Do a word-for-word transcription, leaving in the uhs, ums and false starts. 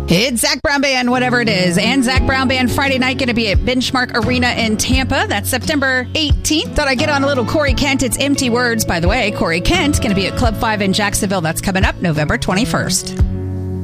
It's Zac Brown Band, whatever it is. And Zac Brown Band Friday night going to be at Benchmark Arena in Tampa. That's September eighteenth. Thought I'd get on a little Corey Kent. It's Empty Words, by the way. Corey Kent going to be at Club five in Jacksonville. That's coming up November twenty-first.